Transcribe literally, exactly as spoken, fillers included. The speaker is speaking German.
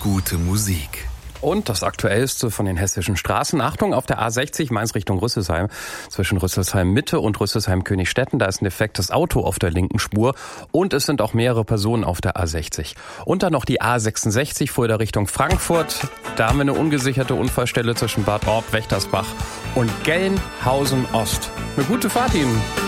gute Musik. Und das Aktuellste von den hessischen Straßen. Achtung, auf der A sechzig Mainz Richtung Rüsselsheim. Zwischen Rüsselsheim Mitte und Rüsselsheim Königstetten. Da ist ein defektes Auto auf der linken Spur. Und es sind auch mehrere Personen auf der A sechzig. Und dann noch die A sechsundsechzig fuhr da Richtung Frankfurt. Da haben wir eine ungesicherte Unfallstelle zwischen Bad Orb, Wächtersbach und Gelnhausen Ost. Eine gute Fahrt Ihnen.